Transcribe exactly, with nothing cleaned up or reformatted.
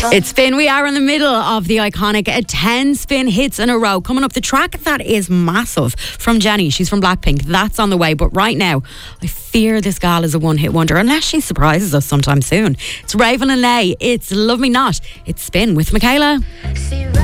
It's Spin. We are in the middle of the iconic uh, ten spin hits in a row. Coming up, the track that is massive from Jenny. She's from Blackpink. That's on the way. But right now, I fear this gal is a one-hit wonder, unless she surprises us sometime soon. It's Raven and Lay. It's Love Me Not. It's Spin with Michaela.